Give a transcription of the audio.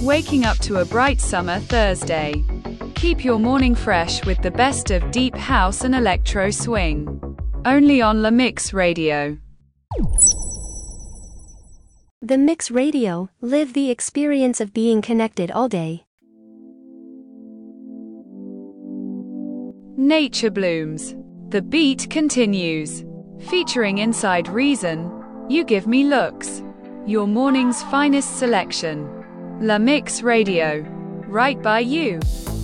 waking up to a bright summer Thursday. Keep your morning fresh with the best of deep house and electro swing. Only on La Mix Radio. The Mix Radio, live the experience of being connected all day. Nature Blooms. The beat continues. Featuring Inside Reason, You Give Me Looks. Your morning's finest selection. La Mix Radio. Right by you.